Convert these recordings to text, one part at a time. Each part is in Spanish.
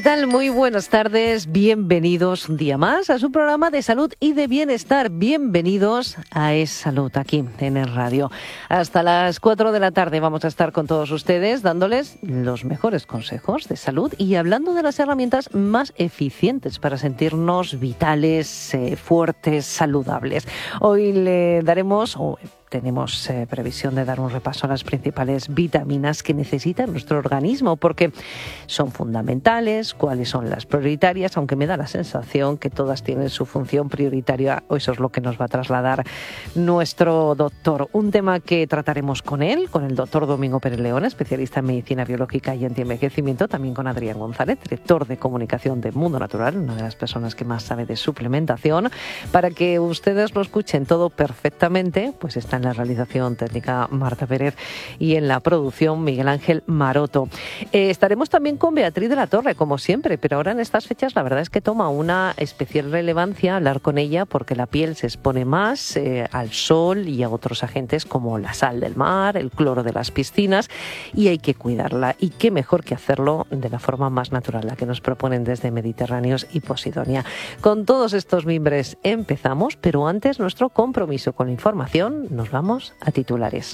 ¿Qué tal? Muy buenas tardes, bienvenidos un día más a su programa de salud y de bienestar. Bienvenidos a Es Salud aquí en el radio. Hasta las 4 de la tarde vamos a estar con todos ustedes dándoles los mejores consejos de salud y hablando de las herramientas más eficientes para sentirnos vitales, fuertes, saludables. Hoy le daremos... Tenemos previsión de dar un repaso a las principales vitaminas que necesita nuestro organismo porque son fundamentales, cuáles son las prioritarias, aunque me da la sensación que todas tienen su función prioritaria, o eso es lo que nos va a trasladar nuestro doctor. Un tema que trataremos con él, con el doctor Domingo Pérez León, especialista en medicina biológica y antienvejecimiento, también con Adrián González, director de comunicación de Mundo Natural, una de las personas que más sabe de suplementación. Para que ustedes lo escuchen todo perfectamente, pues está en la realización técnica Marta Pérez y en la producción Miguel Ángel Maroto. Estaremos también con Beatriz de la Torre, como siempre, pero ahora en estas fechas la verdad es que toma una especial relevancia hablar con ella porque la piel se expone más al sol y a otros agentes como la sal del mar, el cloro de las piscinas, y hay que cuidarla. Y qué mejor que hacerlo de la forma más natural, la que nos proponen desde Mediterráneos y Posidonia. Con todos estos mimbres empezamos, pero antes nuestro compromiso con la información. Nos vamos a titulares.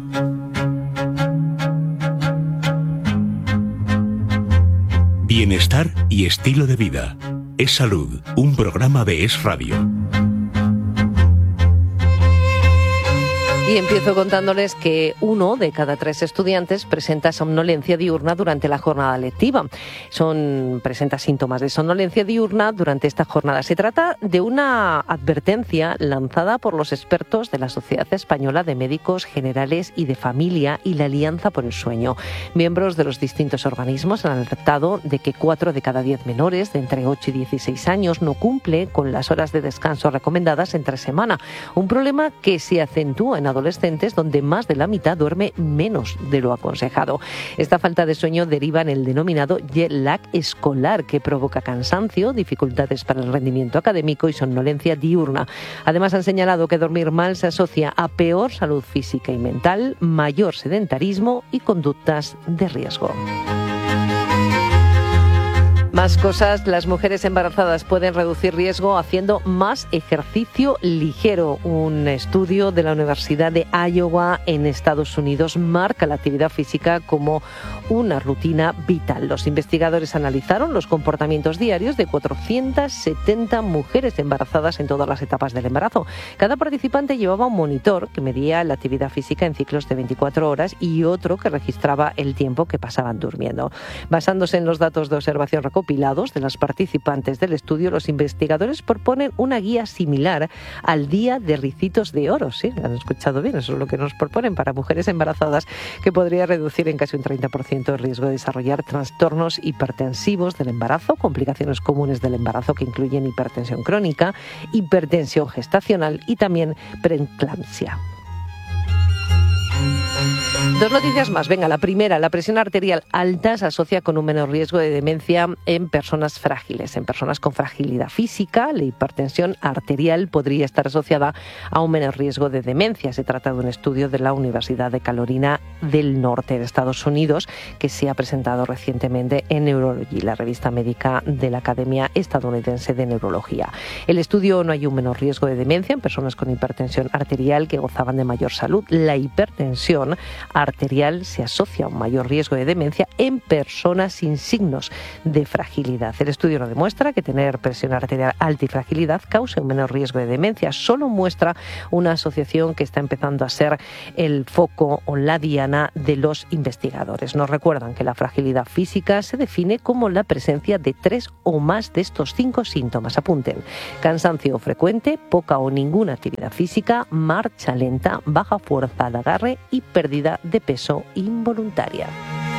Bienestar y estilo de vida. Es Salud, un programa de Es Radio. Y empiezo contándoles que 1 de cada 3 estudiantes presenta somnolencia diurna durante la jornada lectiva. Presenta síntomas de somnolencia diurna durante esta jornada. Se trata de una advertencia lanzada por los expertos de la Sociedad Española de Médicos Generales y de Familia y la Alianza por el Sueño. Miembros de los distintos organismos han alertado de que 4 de cada 10 menores de entre 8 y 16 años no cumple con las horas de descanso recomendadas entre semana. Un problema que se acentúa en adolescentes donde más de la mitad duerme menos de lo aconsejado. Esta falta de sueño deriva en el denominado jet lag escolar, que provoca cansancio, dificultades para el rendimiento académico y somnolencia diurna. Además, han señalado que dormir mal se asocia a peor salud física y mental, mayor sedentarismo y conductas de riesgo. Más cosas, las mujeres embarazadas pueden reducir riesgo haciendo más ejercicio ligero. Un estudio de la Universidad de Iowa en Estados Unidos marca la actividad física como una rutina vital. Los investigadores analizaron los comportamientos diarios de 470 mujeres embarazadas en todas las etapas del embarazo. Cada participante llevaba un monitor que medía la actividad física en ciclos de 24 horas y otro que registraba el tiempo que pasaban durmiendo. Basándose en los datos de observación recopilados de las participantes del estudio, los investigadores proponen una guía similar al Día de Ricitos de Oro. Sí, han escuchado bien, eso es lo que nos proponen para mujeres embarazadas, que podría reducir en casi un 30% el riesgo de desarrollar trastornos hipertensivos del embarazo, complicaciones comunes del embarazo que incluyen hipertensión crónica, hipertensión gestacional y también preeclampsia. 2 noticias más. Venga, la primera, la presión arterial alta se asocia con un menor riesgo de demencia en personas frágiles. En personas con fragilidad física, la hipertensión arterial podría estar asociada a un menor riesgo de demencia. Se trata de un estudio de la Universidad de Carolina del Norte de Estados Unidos que se ha presentado recientemente en Neurology, la revista médica de la Academia Estadounidense de Neurología. El estudio no hay un menor riesgo de demencia en personas con hipertensión arterial que gozaban de mayor salud. La hipertensión arterial se asocia a un mayor riesgo de demencia en personas sin signos de fragilidad. El estudio no demuestra que tener presión arterial alta y fragilidad cause un menor riesgo de demencia, solo muestra una asociación que está empezando a ser el foco o la diana de los investigadores. Nos recuerdan que la fragilidad física se define como la presencia de 3 o más de estos 5 síntomas. Apunten: cansancio frecuente, poca o ninguna actividad física, marcha lenta, baja fuerza de agarre y pérdida de peso involuntaria.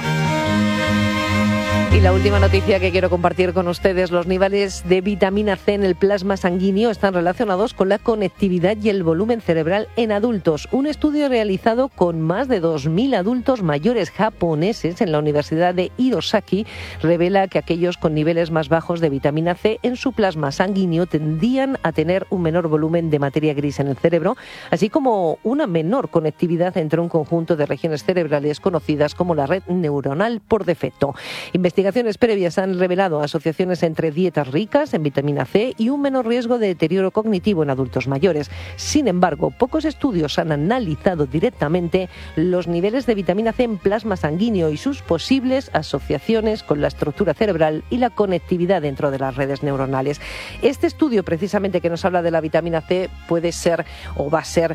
Y la última noticia que quiero compartir con ustedes: los niveles de vitamina C en el plasma sanguíneo están relacionados con la conectividad y el volumen cerebral en adultos. Un estudio realizado con más de 2.000 adultos mayores japoneses en la Universidad de Hirosaki revela que aquellos con niveles más bajos de vitamina C en su plasma sanguíneo tendían a tener un menor volumen de materia gris en el cerebro, así como una menor conectividad entre un conjunto de regiones cerebrales conocidas como la red neuronal por defecto. Investigadores Investigaciones previas han revelado asociaciones entre dietas ricas en vitamina C y un menor riesgo de deterioro cognitivo en adultos mayores. Sin embargo, pocos estudios han analizado directamente los niveles de vitamina C en plasma sanguíneo y sus posibles asociaciones con la estructura cerebral y la conectividad dentro de las redes neuronales. Este estudio, precisamente, que nos habla de la vitamina C, puede ser o va a ser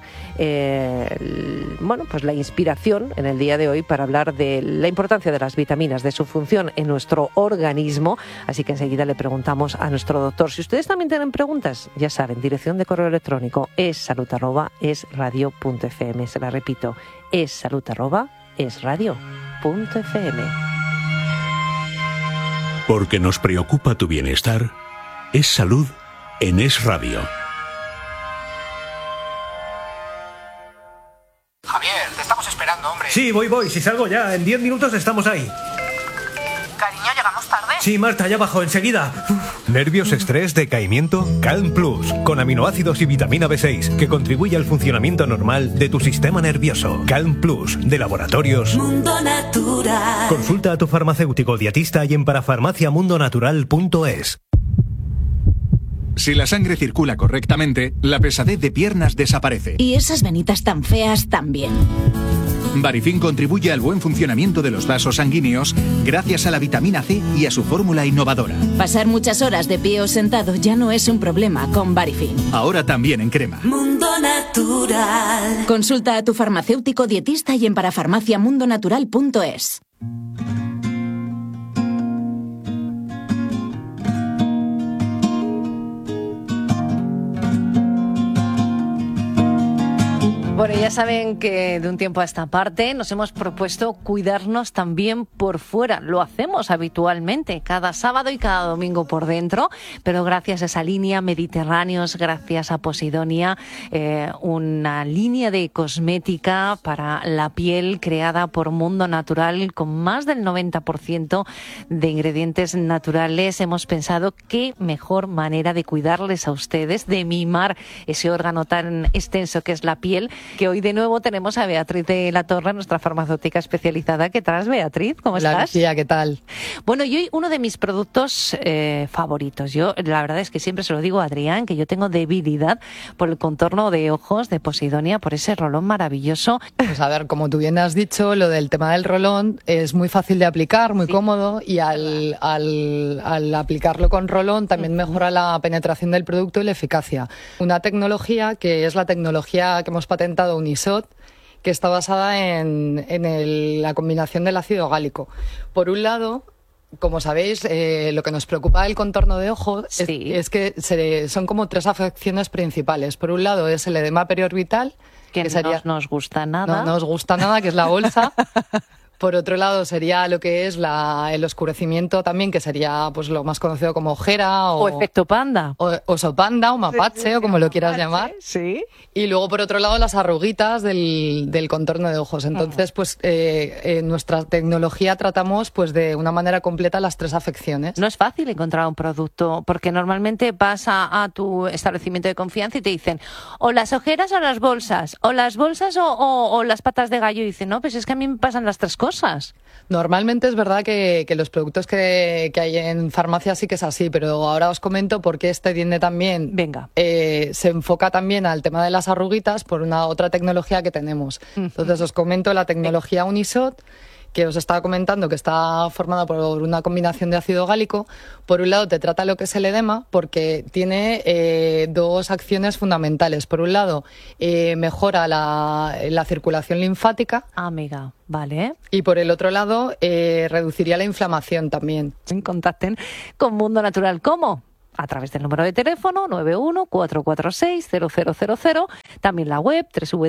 pues la inspiración en el día de hoy para hablar de la importancia de las vitaminas, de su función en nuestro organismo. Así que enseguida le preguntamos a nuestro doctor. Si ustedes también tienen preguntas, ya saben, dirección de correo electrónico essalud@esradio.fm. Se la repito, essalud@esradio.fm. Porque nos preocupa tu bienestar, es salud en Es Radio. Javier, te estamos esperando, hombre. Sí, voy. Si salgo ya, en 10 minutos estamos ahí. Cariño, ¿llegamos tarde? Sí, Marta, ya bajo, enseguida. ¿Nervios, estrés, decaimiento? Calm Plus, con aminoácidos y vitamina B6, que contribuye al funcionamiento normal de tu sistema nervioso. Calm Plus, de Laboratorios Mundo Natural. Consulta a tu farmacéutico dietista y en parafarmaciamundonatural.es. Si la sangre circula correctamente, la pesadez de piernas desaparece. Y esas venitas tan feas también. Barifin contribuye al buen funcionamiento de los vasos sanguíneos gracias a la vitamina C y a su fórmula innovadora. Pasar muchas horas de pie o sentado ya no es un problema con Barifin. Ahora también en crema. Mundo Natural. Consulta a tu farmacéutico dietista y en parafarmaciamundonatural.es. Bueno, ya saben que de un tiempo a esta parte nos hemos propuesto cuidarnos también por fuera. Lo hacemos habitualmente, cada sábado y cada domingo por dentro, pero gracias a esa línea Mediterráneos, gracias a Posidonia, una línea de cosmética para la piel creada por Mundo Natural con más del 90% de ingredientes naturales. Hemos pensado qué mejor manera de cuidarles a ustedes, de mimar ese órgano tan extenso que es la piel, que hoy de nuevo tenemos a Beatriz de la Torre, nuestra farmacéutica especializada. ¿Qué tal, Beatriz? ¿Cómo estás? Hola, Lucía, ¿qué tal? Bueno, y hoy uno de mis productos favoritos. Yo, la verdad es que siempre se lo digo a Adrián, que yo tengo debilidad por el contorno de ojos de Posidonia, por ese rolón maravilloso. Pues a ver, como tú bien has dicho, lo del tema del rolón es muy fácil de aplicar, muy cómodo, y al aplicarlo con rolón también mejora la penetración del producto y la eficacia. Una tecnología que es la tecnología que hemos patentado Unisot, que está basada en la combinación del ácido gálico. Por un lado, como sabéis, lo que nos preocupa del contorno de ojo es que son como tres afecciones principales. Por un lado es el edema periorbital, que no nos gusta nada. No nos gusta nada, que es la bolsa. Por otro lado sería lo que es el oscurecimiento también, que sería pues lo más conocido como ojera o efecto panda. O oso panda o mapache, o como lo quieras llamar. Sí. Y luego, por otro lado, las arruguitas del contorno de ojos. Entonces, pues en nuestra tecnología tratamos pues de una manera completa las tres afecciones. No es fácil encontrar un producto, porque normalmente vas a tu establecimiento de confianza y te dicen o las ojeras o las bolsas, o las bolsas o las patas de gallo. Y dicen, no, pues es que a mí me pasan las tres cosas. Normalmente es verdad que los productos que hay en farmacia sí que es así, pero ahora os comento por qué este tiende también. Venga. Se enfoca también al tema de las arruguitas por una otra tecnología que tenemos. Entonces os comento la tecnología Unisot, que os estaba comentando, que está formada por una combinación de ácido gálico. Por un lado te trata lo que es el edema, porque tiene dos acciones fundamentales. Por un lado mejora la circulación linfática. Amiga, vale. Y por el otro lado reduciría la inflamación también. Contacten con Mundo Natural. ¿Cómo? A través del número de teléfono 91-446-0000, también la web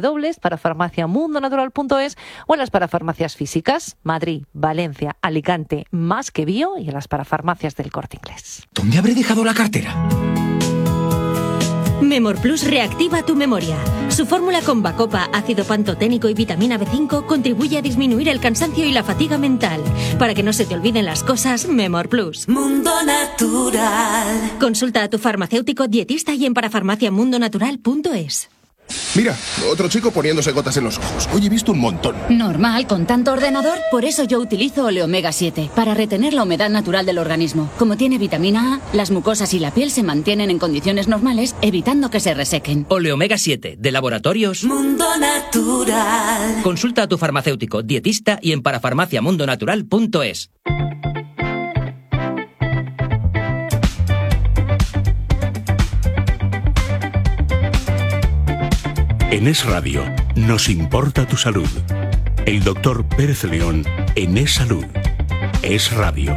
www.parafarmaciamundonatural.es o en las parafarmacias físicas Madrid, Valencia, Alicante, Más que Bio y en las parafarmacias del Corte Inglés. ¿Dónde habré dejado la cartera? Memor Plus reactiva tu memoria. Su fórmula con bacopa, ácido pantoténico y vitamina B5 contribuye a disminuir el cansancio y la fatiga mental. Para que no se te olviden las cosas, Memor Plus. Mundo Natural. Consulta a tu farmacéutico dietista y en parafarmaciamundonatural.es. Mira, otro chico poniéndose gotas en los ojos. Hoy he visto un montón. Normal, con tanto ordenador. Por eso yo utilizo Oleomega 7, para retener la humedad natural del organismo. Como tiene vitamina A, las mucosas y la piel se mantienen en condiciones normales, evitando que se resequen. Oleomega 7, de Laboratorios Mundo Natural. Consulta a tu farmacéutico, dietista y en parafarmaciamundonatural.es. En Es Radio nos importa tu salud. El doctor Pérez León en Es Salud. Es Radio.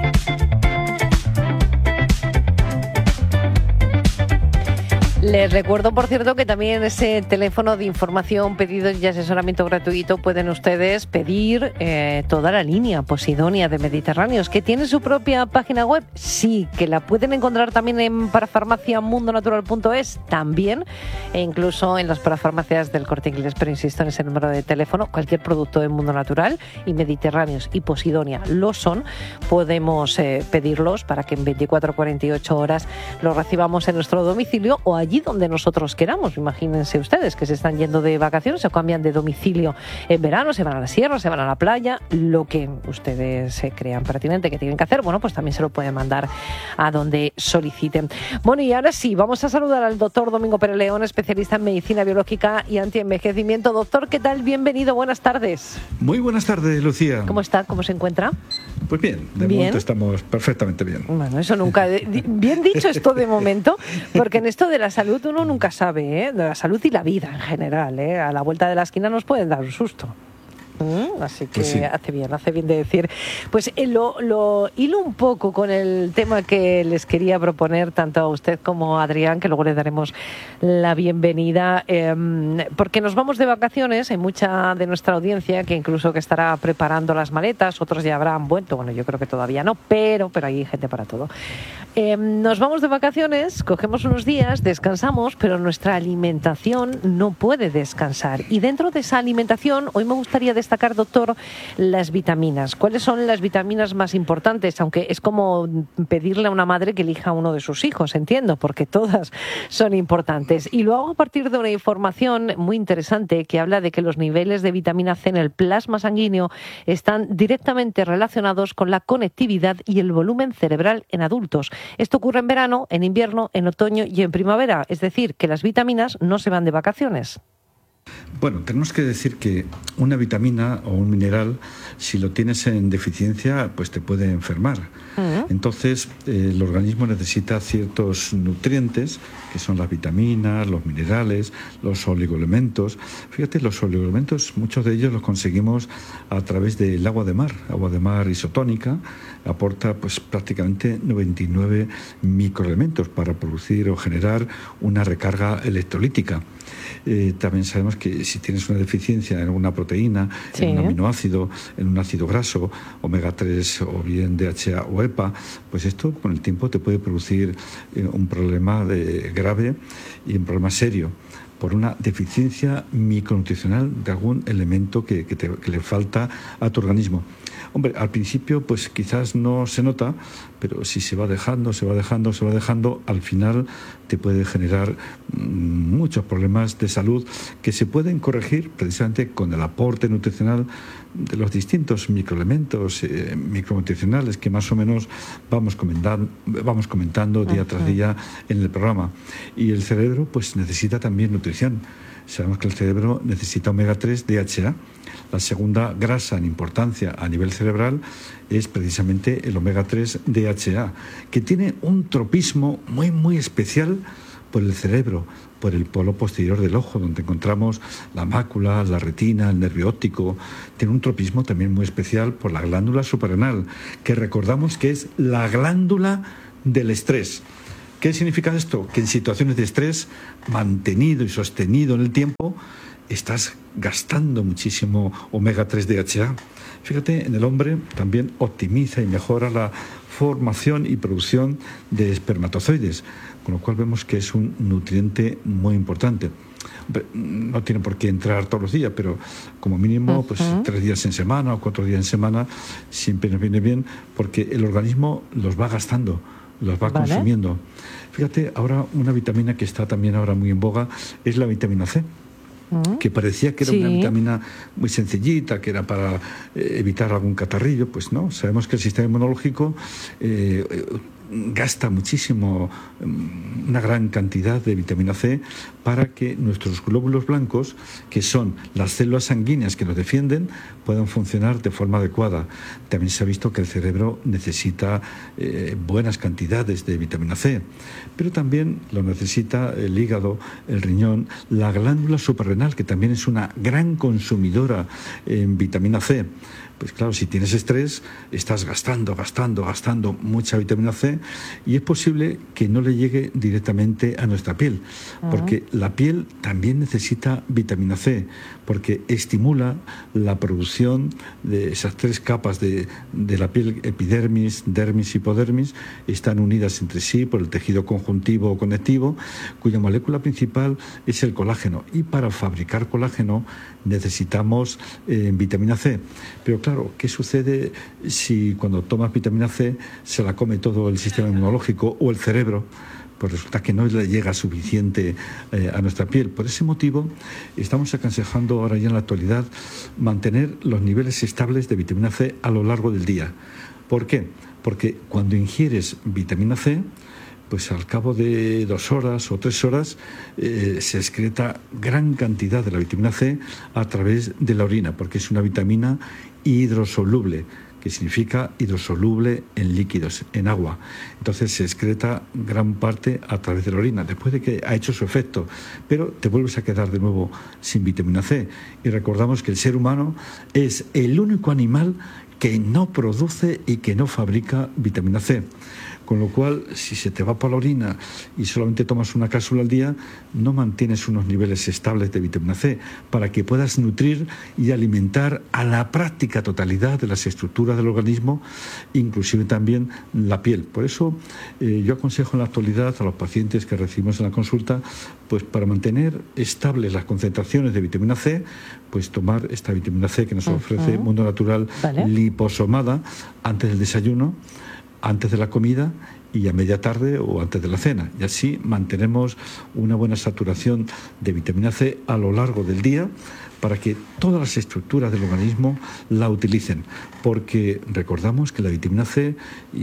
Les recuerdo, por cierto, que también ese teléfono de información, pedidos y asesoramiento gratuito pueden ustedes pedir toda la línea Posidonia de Mediterráneos, que tiene su propia página web. Sí, que la pueden encontrar también en parafarmaciamundonatural.es, también, e incluso en las parafarmacias del Corte Inglés, pero insisto en ese número de teléfono. Cualquier producto de Mundo Natural y Mediterráneos y Posidonia lo son, podemos pedirlos para que en 24 o 48 horas los recibamos en nuestro domicilio o allí donde nosotros queramos. Imagínense ustedes que se están yendo de vacaciones o cambian de domicilio en verano, se van a la sierra, se van a la playa, lo que ustedes se crean pertinente que tienen que hacer, bueno, pues también se lo pueden mandar a donde soliciten. Bueno, y ahora sí, vamos a saludar al doctor Domingo Pérez León, especialista en medicina biológica y antienvejecimiento. Doctor, ¿qué tal? Bienvenido, buenas tardes. Muy buenas tardes, Lucía. ¿Cómo está? ¿Cómo se encuentra? Pues bien, de momento estamos perfectamente bien. Bueno, eso nunca... Bien dicho esto de momento, porque en esto de la salud uno nunca sabe, de la salud y la vida en general, a la vuelta de la esquina nos pueden dar un susto. Así que pues sí. hace bien de decir. Pues lo hilo un poco con el tema que les quería proponer tanto a usted como a Adrián, que luego le daremos la bienvenida, porque nos vamos de vacaciones. Hay mucha de nuestra audiencia que incluso que estará preparando las maletas, otros ya habrán vuelto, bueno, yo creo que todavía no, pero hay gente para todo. Nos vamos de vacaciones, cogemos unos días, descansamos, pero nuestra alimentación no puede descansar. Y dentro de esa alimentación, hoy me gustaría destacar, doctor, las vitaminas. ¿Cuáles son las vitaminas más importantes? Aunque es como pedirle a una madre que elija a uno de sus hijos, entiendo, porque todas son importantes. Y lo hago a partir de una información muy interesante que habla de que los niveles de vitamina C en el plasma sanguíneo están directamente relacionados con la conectividad y el volumen cerebral en adultos. Esto ocurre en verano, en invierno, en otoño y en primavera. Es decir, que las vitaminas no se van de vacaciones. Bueno, tenemos que decir que una vitamina o un mineral, si lo tienes en deficiencia, pues te puede enfermar. Entonces, el organismo necesita ciertos nutrientes, que son las vitaminas, los minerales, los oligoelementos. Fíjate, los oligoelementos, muchos de ellos los conseguimos a través del agua de mar isotónica. Aporta pues prácticamente 99 microelementos para producir o generar una recarga electrolítica. También sabemos que si tienes una deficiencia en alguna proteína, en un aminoácido, en un ácido graso, omega 3 o bien DHA o EPA, pues esto con el tiempo te puede producir un problema grave y un problema serio por una deficiencia micronutricional de algún elemento que le falta a tu organismo. Hombre, al principio pues quizás no se nota, pero si se va dejando, al final te puede generar muchos problemas de salud que se pueden corregir precisamente con el aporte nutricional de los distintos microelementos micronutricionales que más o menos vamos comentando día tras día en el programa. Y el cerebro pues necesita también nutrición. Sabemos que el cerebro necesita omega 3 DHA. La segunda grasa en importancia a nivel cerebral es precisamente el omega 3 DHA, que tiene un tropismo muy, muy especial por el cerebro, por el polo posterior del ojo, donde encontramos la mácula, la retina, el nervio óptico. Tiene un tropismo también muy especial por la glándula suprarrenal, que recordamos que es la glándula del estrés. ¿Qué significa esto? Que en situaciones de estrés mantenido y sostenido en el tiempo, estás gastando muchísimo omega 3 DHA. Fíjate, en el hombre también optimiza y mejora la formación y producción de espermatozoides, con lo cual vemos que es un nutriente muy importante. No tiene por qué entrar todos los días, pero como mínimo pues 3 días en semana o 4 días en semana siempre nos viene bien, porque el organismo los va gastando, los va consumiendo. Fíjate, ahora una vitamina que está también ahora muy en boga es la vitamina C. que parecía que era una vitamina muy sencillita, que era para evitar algún catarrillo, pues no. Sabemos que el sistema inmunológico gasta muchísimo, una gran cantidad de vitamina C para que nuestros glóbulos blancos, que son las células sanguíneas que nos defienden, puedan funcionar de forma adecuada. También se ha visto que el cerebro necesita buenas cantidades de vitamina C, pero también lo necesita el hígado, el riñón, la glándula suprarrenal, que también es una gran consumidora en vitamina C. Pues claro, si tienes estrés, estás gastando mucha vitamina C y es posible que no le llegue directamente a nuestra piel, porque la piel también necesita vitamina C, porque estimula la producción de esas 3 capas de la piel, epidermis, dermis y hipodermis, están unidas entre sí por el tejido conjuntivo o conectivo, cuya molécula principal es el colágeno, y para fabricar colágeno necesitamos vitamina C. Pero claro, ¿qué sucede si cuando tomas vitamina C se la come todo el sistema inmunológico o el cerebro? Pues resulta que no le llega suficiente a nuestra piel. Por ese motivo estamos aconsejando ahora ya en la actualidad mantener los niveles estables de vitamina C a lo largo del día. ¿Por qué? Porque cuando ingieres vitamina C, pues al cabo de 2 horas o 3 horas se excreta gran cantidad de la vitamina C a través de la orina, porque es una vitamina hidrosoluble, que significa hidrosoluble en líquidos, en agua. Entonces se excreta gran parte a través de la orina, después de que ha hecho su efecto, pero te vuelves a quedar de nuevo sin vitamina C. Y recordamos que el ser humano es el único animal que no produce y que no fabrica vitamina C. Con lo cual, si se te va por la orina y solamente tomas una cápsula al día, no mantienes unos niveles estables de vitamina C para que puedas nutrir y alimentar a la práctica totalidad de las estructuras del organismo, inclusive también la piel. Por eso yo aconsejo en la actualidad a los pacientes que recibimos en la consulta, pues para mantener estables las concentraciones de vitamina C, pues tomar esta vitamina C que nos ofrece Mundo Natural, liposomada, antes del desayuno, antes de la comida y a media tarde o antes de la cena. Y así mantenemos una buena saturación de vitamina C a lo largo del día para que todas las estructuras del organismo la utilicen. Porque recordamos que la vitamina C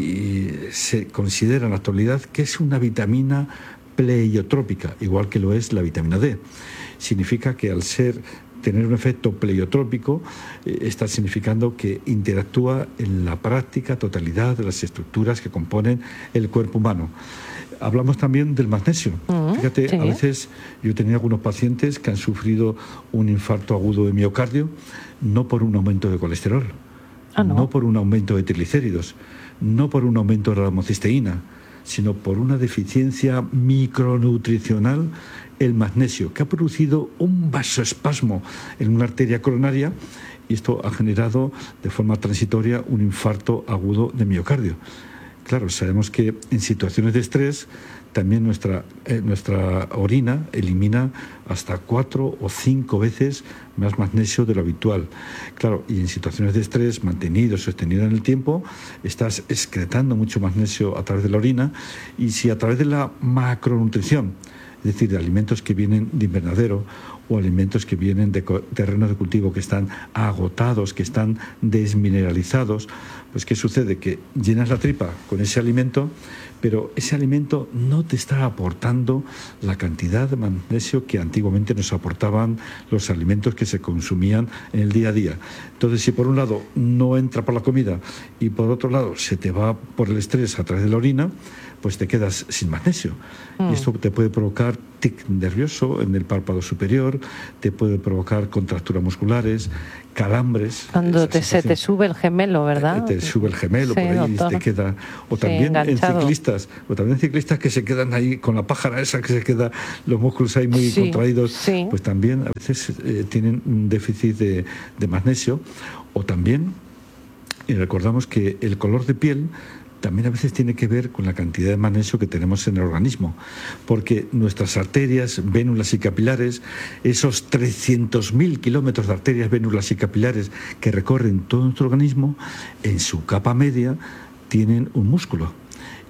se considera en la actualidad que es una vitamina pleiotrópica, igual que lo es la vitamina D. Significa que al tener un efecto pleiotrópico, está significando que interactúa en la práctica totalidad de las estructuras que componen el cuerpo humano. Hablamos también del magnesio. Fíjate, a veces yo tenía algunos pacientes que han sufrido un infarto agudo de miocardio, no por un aumento de colesterol, no por un aumento de triglicéridos, no por un aumento de la homocisteína, sino por una deficiencia micronutricional, el magnesio, que ha producido un vasoespasmo en una arteria coronaria, y esto ha generado de forma transitoria un infarto agudo de miocardio. Claro, sabemos que en situaciones de estrés también nuestra orina elimina hasta 4 o 5 veces más magnesio de lo habitual. Claro, y en situaciones de estrés mantenido, sostenido en el tiempo, estás excretando mucho magnesio a través de la orina, y si a través de la macronutrición, es decir, de alimentos que vienen de invernadero o alimentos que vienen de terrenos de cultivo que están agotados, que están desmineralizados, pues ¿qué sucede? Que llenas la tripa con ese alimento, pero ese alimento no te está aportando la cantidad de magnesio que antiguamente nos aportaban los alimentos que se consumían en el día a día. Entonces, si por un lado no entra por la comida y por otro lado se te va por el estrés a través de la orina, pues te quedas sin magnesio. Y esto te puede provocar tic nervioso en el párpado superior, te puede provocar contracturas musculares, calambres. Cuando se te sube el gemelo, ¿verdad? Te sube el gemelo, sí, por ahí te queda. O también en ciclistas que se quedan ahí con la pájara esa, que se queda los músculos ahí muy contraídos, pues también a veces tienen un déficit de magnesio. O también, y recordamos que el color de piel también a veces tiene que ver con la cantidad de magnesio que tenemos en el organismo, porque nuestras arterias, vénulas y capilares, esos 300.000 kilómetros de arterias, vénulas y capilares que recorren todo nuestro organismo, en su capa media tienen un músculo.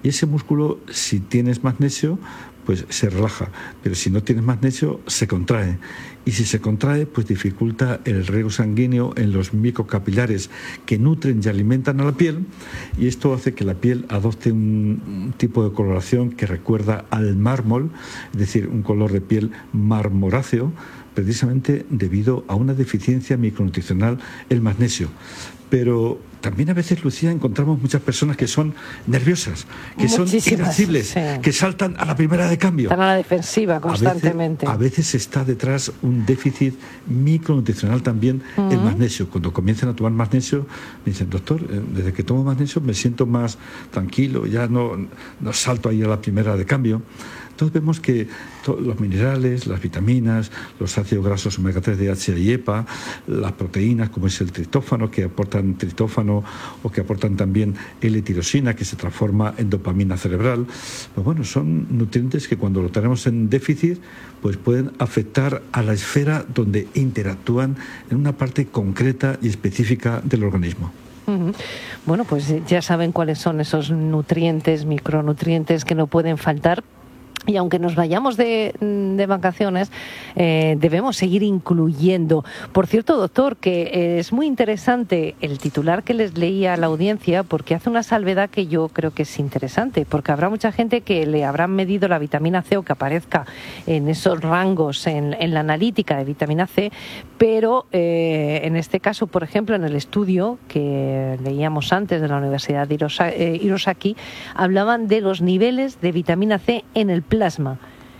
Y ese músculo, si tienes magnesio, pues se relaja, pero si no tienes magnesio, se contrae. Y si se contrae, pues dificulta el riego sanguíneo en los microcapilares que nutren y alimentan a la piel, y esto hace que la piel adopte un tipo de coloración que recuerda al mármol, es decir, un color de piel marmoráceo, precisamente debido a una deficiencia micronutricional, el magnesio. Pero también a veces, Lucía, encontramos muchas personas que son nerviosas, que son irascibles, sí, que saltan a la primera de cambio. Están a la defensiva constantemente. A veces está detrás un déficit micronutricional también, el magnesio. Cuando comienzan a tomar magnesio, me dicen, doctor, desde que tomo magnesio me siento más tranquilo, ya no salto ahí a la primera de cambio. Entonces vemos que los minerales, las vitaminas, los ácidos grasos omega 3 DHA y EPA, las proteínas como es el triptófano, que aportan triptófano o que aportan también L-tirosina, que se transforma en dopamina cerebral, pues bueno, son nutrientes que cuando lo tenemos en déficit pues pueden afectar a la esfera donde interactúan en una parte concreta y específica del organismo. Bueno, pues ya saben cuáles son esos nutrientes, micronutrientes que no pueden faltar. Y aunque nos vayamos de vacaciones, debemos seguir incluyendo. Por cierto, doctor, que es muy interesante el titular que les leía a la audiencia, porque hace una salvedad que yo creo que es interesante, porque habrá mucha gente que le habrán medido la vitamina C o que aparezca en esos rangos en la analítica de vitamina C, pero en este caso, por ejemplo, en el estudio que leíamos antes de la Universidad de Hirosaki, hablaban de los niveles de vitamina C en el plasma.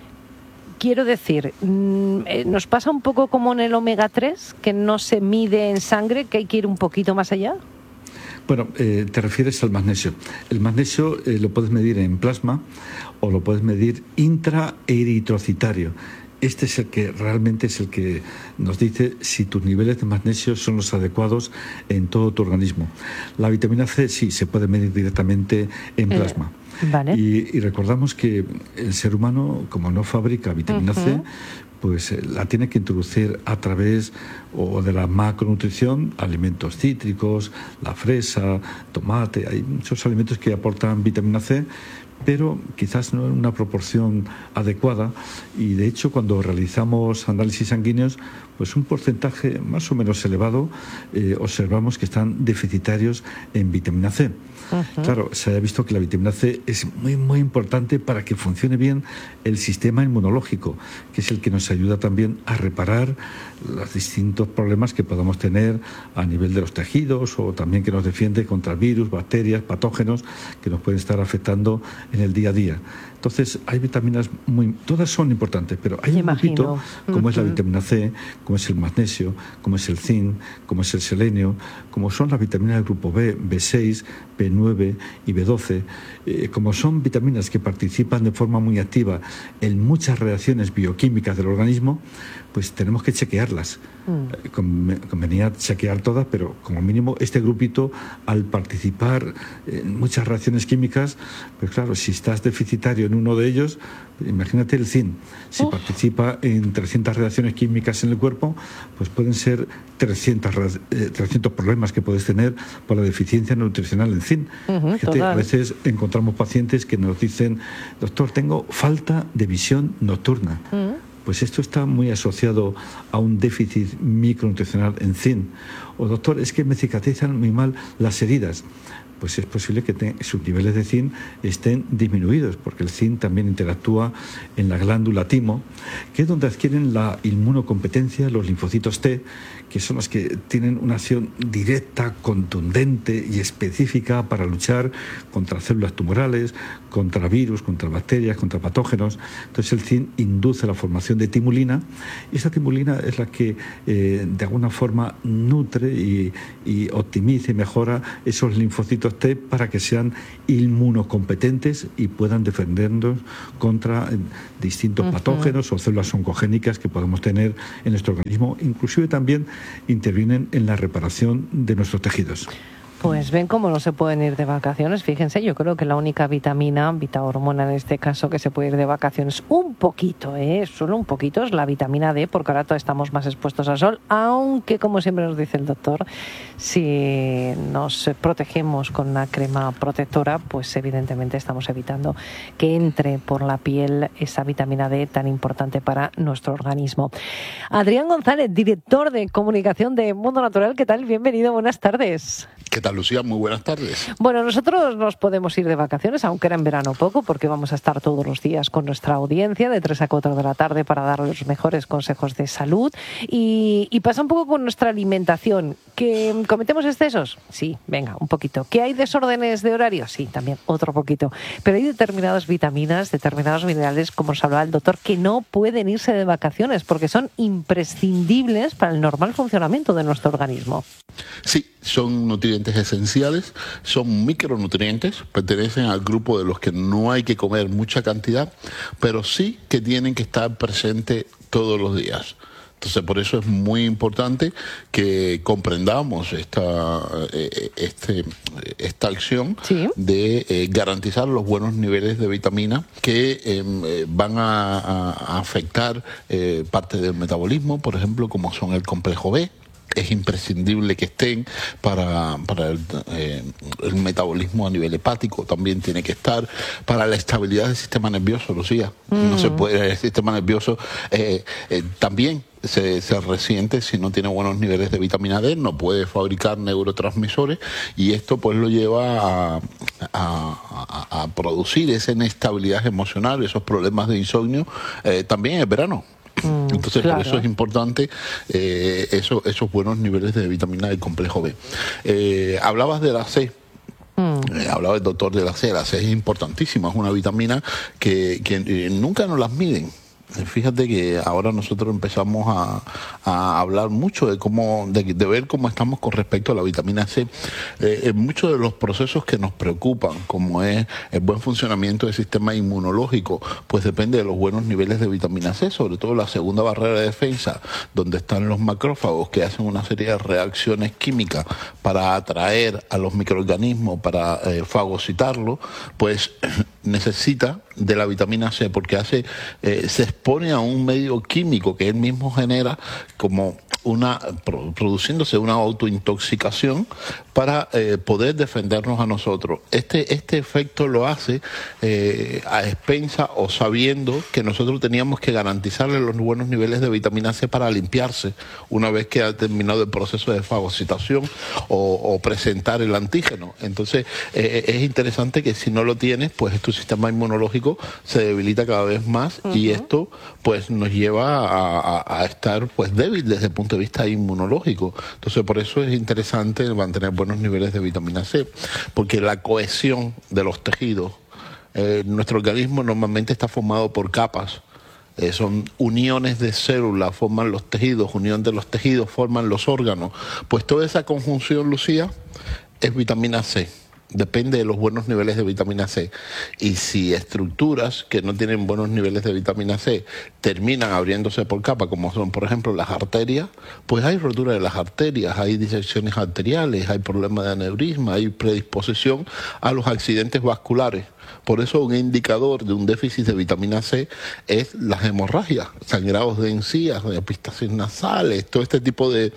Quiero decir, ¿nos pasa un poco como en el omega 3, que no se mide en sangre, que hay que ir un poquito más allá? Bueno, te refieres al magnesio. El magnesio lo puedes medir en plasma o lo puedes medir intraeritrocitario. Este es el que realmente es el que nos dice si tus niveles de magnesio son los adecuados en todo tu organismo. La vitamina C sí se puede medir directamente en plasma. Vale. Y recordamos que el ser humano, como no fabrica vitamina C, pues la tiene que introducir a través o de la macronutrición, alimentos cítricos, la fresa, tomate, hay muchos alimentos que aportan vitamina C, pero quizás no en una proporción adecuada, y de hecho cuando realizamos análisis sanguíneos, pues un porcentaje más o menos elevado observamos que están deficitarios en vitamina C. Claro, se ha visto que la vitamina C es muy, muy importante para que funcione bien el sistema inmunológico, que es el que nos ayuda también a reparar los distintos problemas que podamos tener a nivel de los tejidos, o también que nos defiende contra virus, bacterias, patógenos que nos pueden estar afectando en el día a día. Entonces, hay vitaminas todas son importantes, pero hay un grupito, como es la vitamina C, como es el magnesio, como es el zinc, como es el selenio, como son las vitaminas del grupo B, B6, B9 y B12, como son vitaminas que participan de forma muy activa en muchas reacciones bioquímicas del organismo, pues tenemos que chequearlas. Convenía chequear todas, pero como mínimo este grupito, al participar en muchas reacciones químicas, pues claro, si estás deficitario en uno de ellos, imagínate el zinc, si participa en 300 reacciones químicas en el cuerpo, pues pueden ser 300 problemas que puedes tener por la deficiencia nutricional en zinc. Fíjate, a veces encontramos pacientes que nos dicen, doctor, tengo falta de visión nocturna. Pues esto está muy asociado a un déficit micronutricional en zinc. O doctor, es que me cicatrizan muy mal las heridas. Pues es posible que sus niveles de zinc estén disminuidos, porque el zinc también interactúa en la glándula timo, que es donde adquieren la inmunocompetencia los linfocitos T, que son los que tienen una acción directa, contundente y específica para luchar contra células tumorales, contra virus, contra bacterias, contra patógenos. Entonces el zinc induce la formación de timulina, y esa timulina es la que de alguna forma nutre y optimiza y mejora esos linfocitos T para que sean inmunocompetentes y puedan defendernos contra distintos patógenos o células oncogénicas que podemos tener en nuestro organismo. Inclusive también intervienen en la reparación de nuestros tejidos. Pues ven cómo no se pueden ir de vacaciones. Fíjense, yo creo que la única vitamina, vitahormona en este caso, que se puede ir de vacaciones un un poquito, solo un poquito, es la vitamina D, porque ahora estamos más expuestos al sol, aunque, como siempre nos dice el doctor, si nos protegemos con una crema protectora, pues evidentemente estamos evitando que entre por la piel esa vitamina D tan importante para nuestro organismo. Adrián González, director de comunicación de Mundo Natural, ¿qué tal? Bienvenido, buenas tardes. ¿Qué tal, Lucía? Muy buenas tardes. Bueno, nosotros nos podemos ir de vacaciones, aunque era en verano poco, porque vamos a estar todos los días con nuestra audiencia de 3 a 4 de la tarde para dar los mejores consejos de salud. Y pasa un poco con nuestra alimentación. ¿Que cometemos excesos? Sí, venga, un poquito. ¿Que hay desórdenes de horario? Sí, también, otro poquito. Pero hay determinadas vitaminas, determinados minerales, como nos hablaba el doctor, que no pueden irse de vacaciones porque son imprescindibles para el normal funcionamiento de nuestro organismo. Sí, son nutrientes esenciales, son micronutrientes, pertenecen al grupo de los que no hay que comer mucha cantidad, pero sí que tienen que estar presentes todos los días. Entonces, por eso es muy importante que comprendamos esta acción de garantizar los buenos niveles de vitamina que van a afectar parte del metabolismo, por ejemplo, como son el complejo B. Es imprescindible que estén para el metabolismo a nivel hepático, también tiene que estar para la estabilidad del sistema nervioso, Lucía. No se puede, el sistema nervioso también se resiente si no tiene buenos niveles de vitamina D, no puede fabricar neurotransmisores y esto pues lo lleva a producir esa inestabilidad emocional, esos problemas de insomnio también en verano. Entonces, claro, por eso es importante esos buenos niveles de vitamina del complejo B. Hablabas de la C. Hablaba el doctor de la C. La C es importantísima, es una vitamina que nunca nos las miden. Fíjate que ahora nosotros empezamos a hablar mucho de ver cómo estamos con respecto a la vitamina C. En muchos de los procesos que nos preocupan, como es el buen funcionamiento del sistema inmunológico, pues depende de los buenos niveles de vitamina C, sobre todo la segunda barrera de defensa, donde están los macrófagos que hacen una serie de reacciones químicas para atraer a los microorganismos, para fagocitarlos, pues necesita de la vitamina C porque se expone a un medio químico que él mismo genera como produciéndose una autointoxicación para poder defendernos a nosotros. Este efecto lo hace a expensa o sabiendo que nosotros teníamos que garantizarle los buenos niveles de vitamina C para limpiarse una vez que ha terminado el proceso de fagocitación o presentar el antígeno. Entonces es interesante que si no lo tienes, pues tu sistema inmunológico se debilita cada vez más y esto pues nos lleva a estar pues débil desde el punto de vista inmunológico. Entonces por eso es interesante mantener buenos niveles de vitamina C, porque la cohesión de los tejidos, nuestro organismo normalmente está formado por capas, son uniones de células, forman los tejidos, unión de los tejidos forman los órganos, pues toda esa conjunción, Lucía, es vitamina C. Depende de los buenos niveles de vitamina C. Y si estructuras que no tienen buenos niveles de vitamina C terminan abriéndose por capa, como son, por ejemplo, las arterias, pues hay rotura de las arterias, hay disecciones arteriales, hay problemas de aneurisma, hay predisposición a los accidentes vasculares. Por eso un indicador de un déficit de vitamina C es las hemorragias, sangrados de encías, de epistasis nasales, todo este tipo de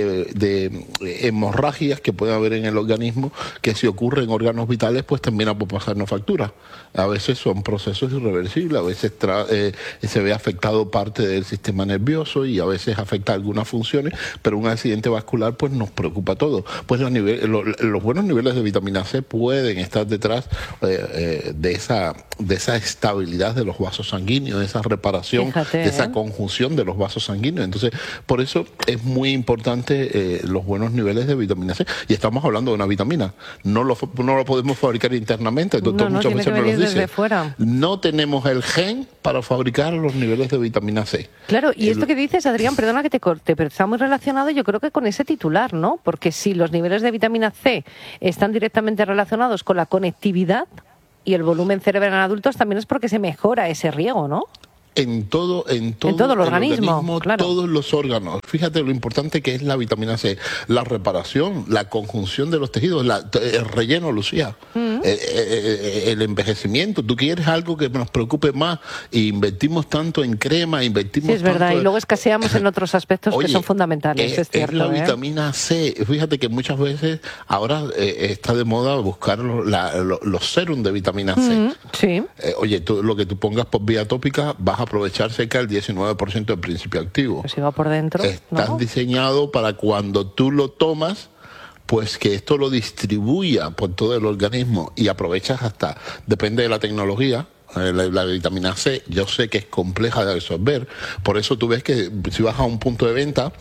hemorragias que puede haber en el organismo, que si ocurre en órganos vitales, pues termina por pasarnos factura. A veces son procesos irreversibles, a veces se ve afectado parte del sistema nervioso y a veces afecta algunas funciones, pero un accidente vascular pues nos preocupa todo. Pues los buenos niveles de vitamina C pueden estar detrás de esa estabilidad de los vasos sanguíneos, de esa reparación, de esa conjunción de los vasos sanguíneos. Entonces, por eso es muy importante los buenos niveles de vitamina C. Y estamos hablando de una vitamina. No lo podemos fabricar internamente. El doctor muchas veces nos lo dice. No tenemos el gen para fabricar los niveles de vitamina C. Claro, y esto que dices, Adrián, perdona que te corte, pero está muy relacionado yo creo que con ese titular, ¿no? Porque si los niveles de vitamina C están directamente relacionados con la conectividad y el volumen cerebral en adultos, también es porque se mejora ese riego, ¿no? En todo el organismo, claro. Todos los órganos. Fíjate lo importante que es la vitamina C, la reparación, la conjunción de los tejidos, el relleno, Lucía. el envejecimiento. Tú quieres algo que nos preocupe más y invertimos tanto en crema, invertimos sí, es verdad, tanto y luego escaseamos en otros aspectos que son fundamentales, es cierto. Es la vitamina C. Fíjate que muchas veces ahora está de moda buscar los serums de vitamina C. Sí. Oye, lo que tú pongas por vía tópica vas a aprovechar cerca del 19% del principio activo. Pues si va por dentro, Estás diseñado para cuando tú lo tomas, pues que esto lo distribuya por todo el organismo y aprovechas hasta, depende de la tecnología. La vitamina C, yo sé que es compleja de absorber, por eso tú ves que si vas a un punto de venta,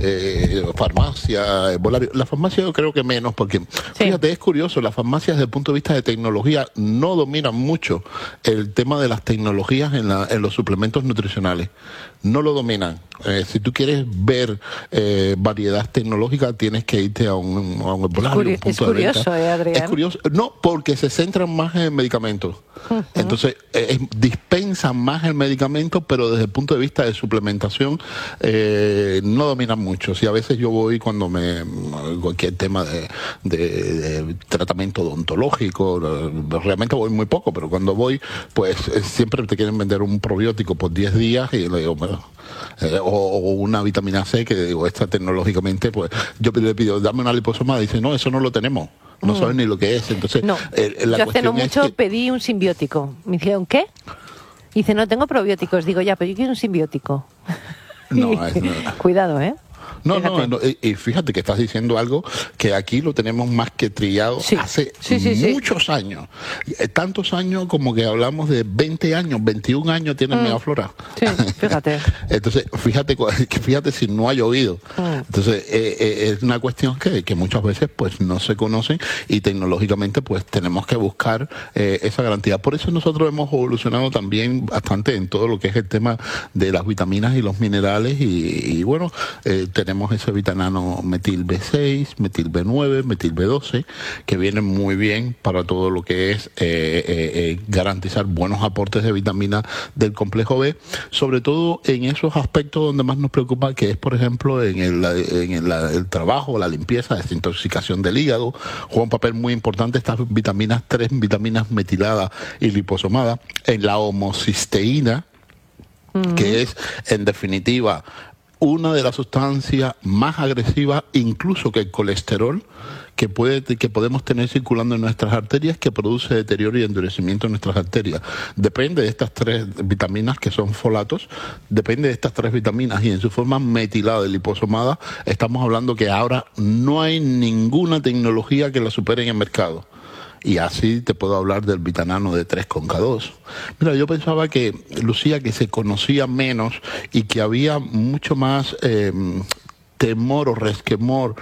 farmacia, la farmacia yo creo que menos, porque fíjate, es curioso, las farmacias desde el punto de vista de tecnología no dominan mucho el tema de las tecnologías en los suplementos nutricionales, no lo dominan. Si tú quieres ver variedad tecnológica, tienes que irte a un herbolario, un punto de venta. Es curioso, Adrián. Es curioso, no, porque se centran más en medicamentos. Entonces, dispensan más el medicamento, pero desde el punto de vista de suplementación no dominan mucho. Si a veces yo voy cuando cualquier tema de tratamiento odontológico, realmente voy muy poco, pero cuando voy, pues siempre te quieren vender un probiótico por 10 días y le digo, bueno, o una vitamina C, que digo, esta tecnológicamente, pues yo le pido, dame una liposomada, y dice, no, eso no lo tenemos. No saben ni lo que es. Entonces, no. Yo hace no mucho pedí un simbiótico. Me dijeron, ¿qué? Y dice, no tengo probióticos. Digo, ya, pero yo quiero un simbiótico. No, Cuidado, ¿eh? No, y fíjate que estás diciendo algo que aquí lo tenemos más que trillado hace muchos años. Tantos años como que hablamos de 20 años, 21 años tiene Megaflora. Sí, fíjate. Entonces, fíjate si no ha llovido. Entonces, es una cuestión que muchas veces pues no se conocen y tecnológicamente pues tenemos que buscar esa garantía. Por eso nosotros hemos evolucionado también bastante en todo lo que es el tema de las vitaminas y los minerales y bueno, tenemos ese vitanano metil B6, metil B9, metil B12, que vienen muy bien para todo lo que es garantizar buenos aportes de vitamina del complejo B, sobre todo en esos aspectos donde más nos preocupa, que es, por ejemplo, en el trabajo, la limpieza, desintoxicación del hígado. Juega un papel muy importante estas vitaminas, 3 vitaminas metiladas y liposomadas, en la homocisteína, que es, en definitiva, una de las sustancias más agresivas, incluso que el colesterol, que podemos tener circulando en nuestras arterias, que produce deterioro y endurecimiento en nuestras arterias. Depende de estas 3 vitaminas, que son folatos, depende de estas 3 vitaminas, y en su forma metilada y liposomada, estamos hablando que ahora no hay ninguna tecnología que la supere en el mercado. Y así te puedo hablar del vitanano de 3,2. Mira, yo pensaba que, Lucía, que se conocía menos y que había mucho más temor o resquemor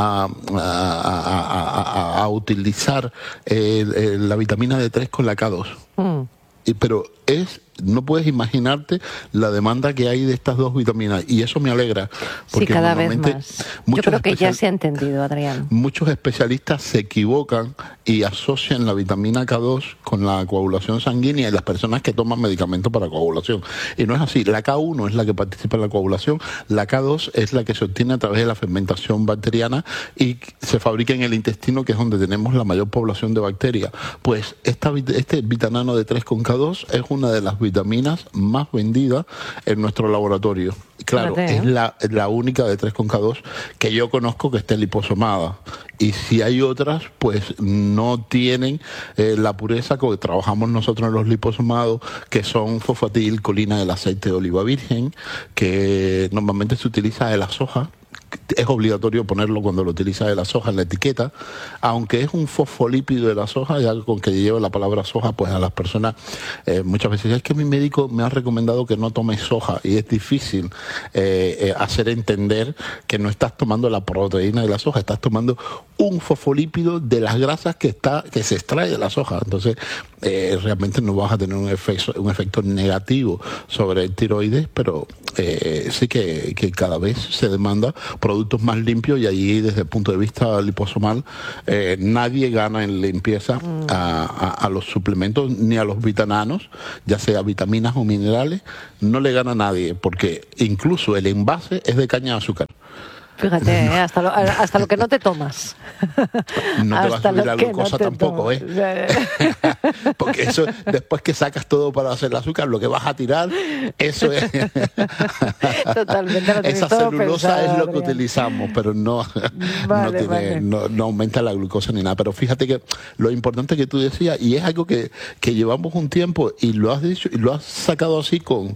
a utilizar la vitamina D3 con la K2. Pero no puedes imaginarte la demanda que hay de estas 2 vitaminas, y eso me alegra, porque cada vez más. Yo creo que ya se ha entendido, Adrián. Muchos especialistas se equivocan y asocian la vitamina K2 con la coagulación sanguínea en las personas que toman medicamentos para coagulación, y no es así. La K1 es la que participa en la coagulación, la K2 es la que se obtiene a través de la fermentación bacteriana y se fabrica en el intestino, que es donde tenemos la mayor población de bacterias. Pues este vitanano de 3 con K2 es una de las vitaminas más vendidas en nuestro laboratorio. Claro, es la única de 3,2 que yo conozco que esté liposomada. Y si hay otras, pues no tienen la pureza que trabajamos nosotros en los liposomados, que son fosfatilcolina del aceite de oliva virgen, que normalmente se utiliza de la soja. Es obligatorio ponerlo cuando lo utiliza de la soja en la etiqueta, aunque es un fosfolípido de la soja, ya con que lleve la palabra soja, pues a las personas muchas veces es que mi médico me ha recomendado que no tome soja, y es difícil hacer entender que no estás tomando la proteína de la soja, estás tomando un fosfolípido de las grasas que se extrae de la soja. Entonces realmente no vas a tener un efecto negativo sobre el tiroides, pero sí que cada vez se demanda productos más limpios, y allí desde el punto de vista liposomal nadie gana en limpieza a los suplementos ni a los vitananos, ya sea vitaminas o minerales, no le gana a nadie, porque incluso el envase es de caña de azúcar. Fíjate, hasta lo que no te tomas. No te va a subir la glucosa tampoco, Porque eso, después que sacas todo para hacer el azúcar, lo que vas a tirar, eso es... Totalmente. Esa celulosa es lo que utilizamos, pero no aumenta la glucosa ni nada. Pero fíjate que lo importante que tú decías, y es algo que llevamos un tiempo, y lo has dicho, y lo has sacado así con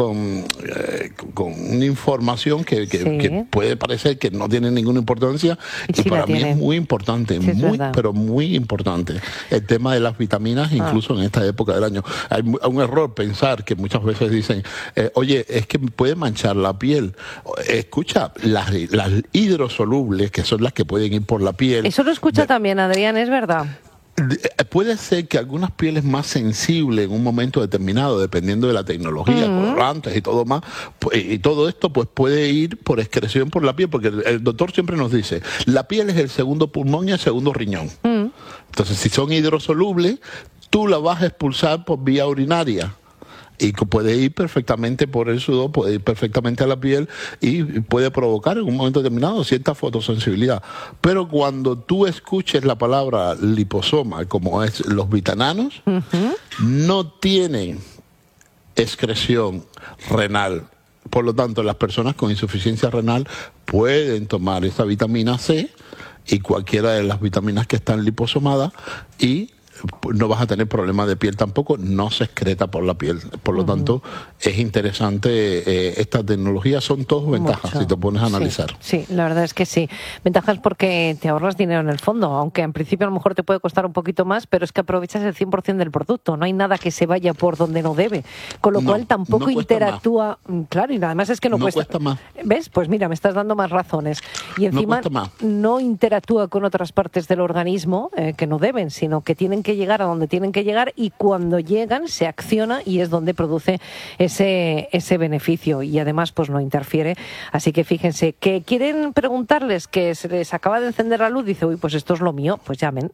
una información que puede parecer que no tiene ninguna importancia, y para mí es muy importante, pero muy importante el tema de las vitaminas, incluso en esta época del año. Hay un error pensar que muchas veces dicen, oye, es que puede manchar la piel. Escucha, las hidrosolubles, que son las que pueden ir por la piel. Eso lo escucha también, Adrián, es verdad. Puede ser que algunas pieles más sensibles en un momento determinado, dependiendo de la tecnología, colorantes y todo más, y todo esto pues puede ir por excreción por la piel, porque el doctor siempre nos dice, la piel es el segundo pulmón y el segundo riñón. Entonces, si son hidrosolubles, tú la vas a expulsar por vía urinaria. Y puede ir perfectamente por el sudor, puede ir perfectamente a la piel y puede provocar en un momento determinado cierta fotosensibilidad. Pero cuando tú escuches la palabra liposoma, como es los vitananos, no tienen excreción renal. Por lo tanto, las personas con insuficiencia renal pueden tomar esa vitamina C y cualquiera de las vitaminas que están liposomadas y no vas a tener problemas de piel tampoco, no se excreta por la piel. Por lo tanto, es interesante esta tecnología, son todas ventajas si te pones a analizar. Sí, la verdad es que sí. Ventajas porque te ahorras dinero en el fondo, aunque en principio a lo mejor te puede costar un poquito más, pero es que aprovechas el 100% del producto, no hay nada que se vaya por donde no debe, con lo cual tampoco interactúa, claro, y además es que no cuesta más. ¿Ves? Pues mira, me estás dando más razones. Y encima no interactúa con otras partes del organismo que no deben, sino que tienen que llegar a donde tienen que llegar, y cuando llegan se acciona y es donde produce ese beneficio, y además pues no interfiere. Así que fíjense, que quieren preguntarles, que se les acaba de encender la luz, dice, uy, pues esto es lo mío, pues llamen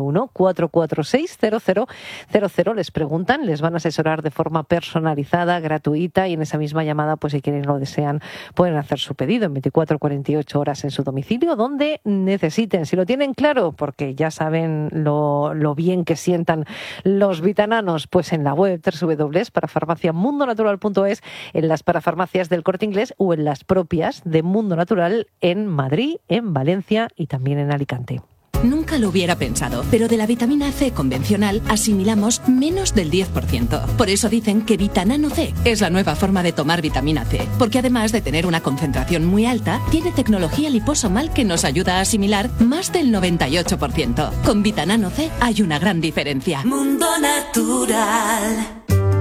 91-446-0000, les preguntan, les van a asesorar de forma personalizada, gratuita, y en esa misma llamada, pues si quieren lo desean, pueden hacer su pedido en 24-48 horas en su domicilio, donde necesiten. Si lo tienen claro, porque ya saben lo bien que sientan los vitananos, pues en la web www.parafarmaciamundonatural.es, en las parafarmacias del Corte Inglés o en las propias de Mundo Natural en Madrid, en Valencia y también en Alicante. Nunca lo hubiera pensado, pero de la vitamina C convencional asimilamos menos del 10%. Por eso dicen que Vitanano C es la nueva forma de tomar vitamina C, porque además de tener una concentración muy alta, tiene tecnología liposomal que nos ayuda a asimilar más del 98%. Con Vitanano C hay una gran diferencia. Mundo Natural.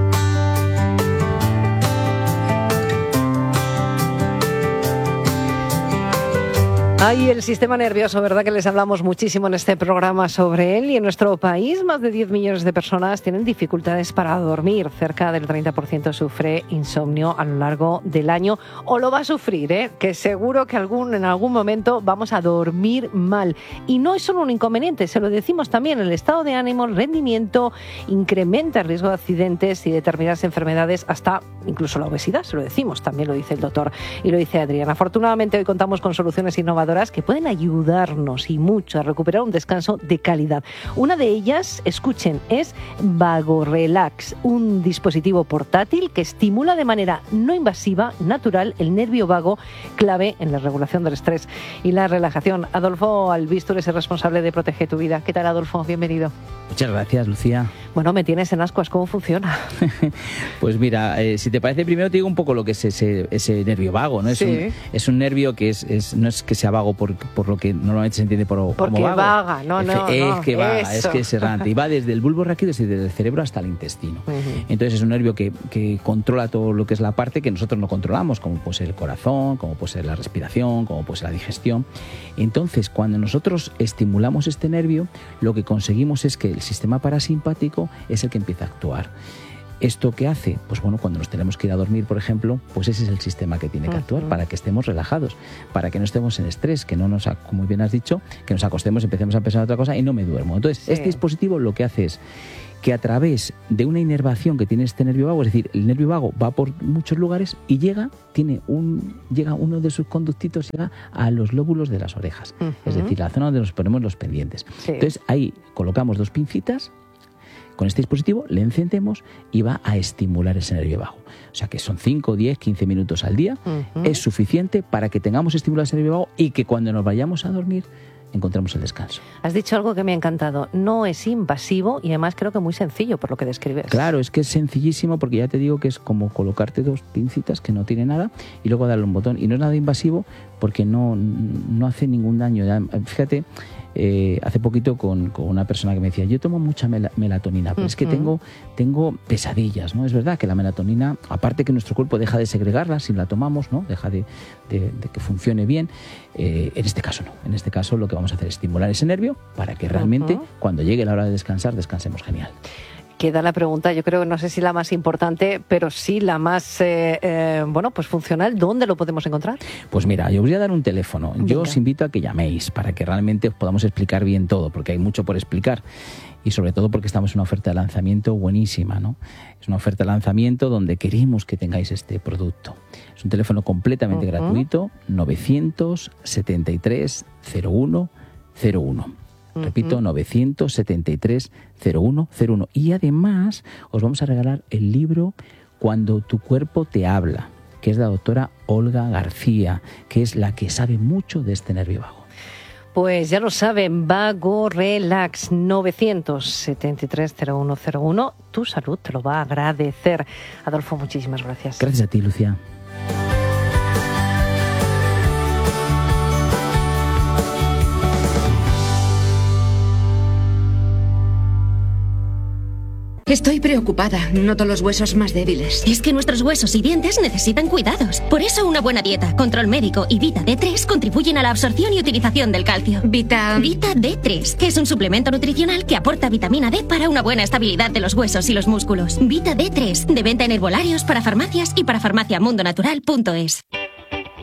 Ay, el sistema nervioso, ¿verdad? Que les hablamos muchísimo en este programa sobre él, y en nuestro país más de 10 millones de personas tienen dificultades para dormir. Cerca del 30% sufre insomnio a lo largo del año, o lo va a sufrir, que seguro que en algún momento vamos a dormir mal. Y no es solo un inconveniente, se lo decimos también, el estado de ánimo, el rendimiento, incrementa el riesgo de accidentes y determinadas enfermedades, hasta incluso la obesidad, se lo decimos, también lo dice el doctor y lo dice Adrián. Afortunadamente hoy contamos con soluciones innovadoras que pueden ayudarnos y mucho a recuperar un descanso de calidad. Una de ellas, escuchen, es VagoRelax, un dispositivo portátil que estimula de manera no invasiva, natural, el nervio vago, clave en la regulación del estrés y la relajación. Adolfo Albistur es el responsable de Protege tu Vida. ¿Qué tal, Adolfo? Bienvenido. Muchas gracias, Lucía. Bueno, me tienes en ascuas, ¿cómo funciona? Pues mira, si te parece, primero te digo un poco lo que es ese nervio vago, ¿no? Es un nervio que no es que sea vago por lo que normalmente se entiende como vago. Porque vaga, es que es errante. Y va desde el bulbo raquídeo, desde el cerebro hasta el intestino. Entonces es un nervio que controla todo lo que es la parte que nosotros no controlamos, como puede ser el corazón, como puede ser la respiración, como puede ser la digestión. Entonces, cuando nosotros estimulamos este nervio, lo que conseguimos es que el sistema parasimpático es el que empieza a actuar. ¿Esto qué hace? Pues bueno, cuando nos tenemos que ir a dormir, por ejemplo, pues ese es el sistema que tiene que actuar para que estemos relajados, para que no estemos en estrés, que no nos, como bien has dicho, que nos acostemos, empecemos a pensar en otra cosa y no me duermo. Entonces, este dispositivo lo que hace es que a través de una inervación que tiene este nervio vago, es decir, el nervio vago va por muchos lugares y llega uno de sus conductitos, llega a los lóbulos de las orejas, es decir, la zona donde nos ponemos los pendientes. Entonces ahí colocamos 2 pincitas, con este dispositivo le encendemos y va a estimular ese nervio vago. O sea que son 5, 10, 15 minutos al día, es suficiente para que tengamos estimulado ese nervio vago y que cuando nos vayamos a dormir encontramos el descanso. Has dicho algo que me ha encantado. No es invasivo y además creo que muy sencillo por lo que describes. Claro, es que es sencillísimo porque ya te digo que es como colocarte 2 pincitas que no tiene nada y luego darle un botón. Y no es nada invasivo porque no hace ningún daño. Fíjate, hace poquito con una persona que me decía, yo tomo mucha melatonina, pero es que tengo pesadillas, ¿no? Es verdad que la melatonina, aparte que nuestro cuerpo deja de segregarla si la tomamos, ¿no? Deja de que funcione bien. En este caso no. En este caso lo que vamos a hacer es estimular ese nervio para que realmente cuando llegue la hora de descansar, descansemos genial. Queda la pregunta, yo creo que no sé si la más importante, pero sí la más pues funcional. ¿Dónde lo podemos encontrar? Pues mira, yo os voy a dar un teléfono. Yo os invito a que llaméis para que realmente os podamos explicar bien todo, porque hay mucho por explicar. Y sobre todo porque estamos en una oferta de lanzamiento buenísima, ¿no? Es una oferta de lanzamiento donde queremos que tengáis este producto. Es un teléfono completamente gratuito, 973 01 01. Repito, 973 01 01. Y además os vamos a regalar el libro Cuando tu cuerpo te habla, que es la doctora Olga García, que es la que sabe mucho de este nervio vago. Pues ya lo saben, Vago Relax, 973 01 01. Tu salud te lo va a agradecer. Adolfo, muchísimas gracias. Gracias a ti, Lucía. Estoy preocupada. Noto los huesos más débiles. Es que nuestros huesos y dientes necesitan cuidados. Por eso una buena dieta, control médico y Vita D3 contribuyen a la absorción y utilización del calcio. Vita D3, que es un suplemento nutricional que aporta vitamina D para una buena estabilidad de los huesos y los músculos. Vita D3, de venta en herbolarios, para farmacias y para farmaciamundonatural.es.